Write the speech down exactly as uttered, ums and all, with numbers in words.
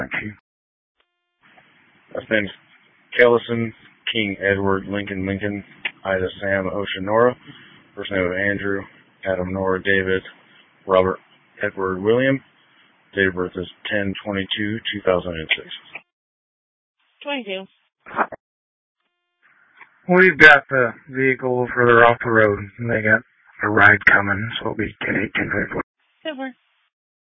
Thank you. Last name's Kellison, King Edward, Lincoln Lincoln, Ida Sam, Ocean Nora. First name of Andrew, Adam Nora, David, Robert Edward William. Date of birth is ten twenty-two two thousand six. twenty-two. We've got the vehicle further off the road, and they got a ride coming, so it'll be ten eighteen twenty-four. Super.